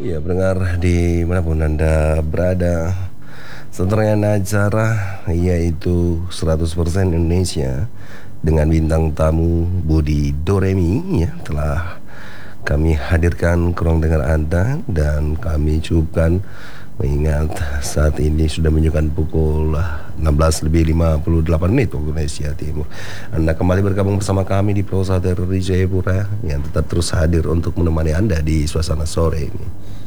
Ya, pendengar dimanapun Anda berada, seterusnya acara yaitu 100% Indonesia dengan bintang tamu Budi Doremi ya telah kami hadirkan ke ruang dengar Anda dan kami cukupkan mengingat saat ini sudah menunjukkan pukul 16:58 waktu Indonesia Timur. Anda kembali bergabung bersama kami di Prosa dari Jayapura yang tetap terus hadir untuk menemani Anda di suasana sore ini.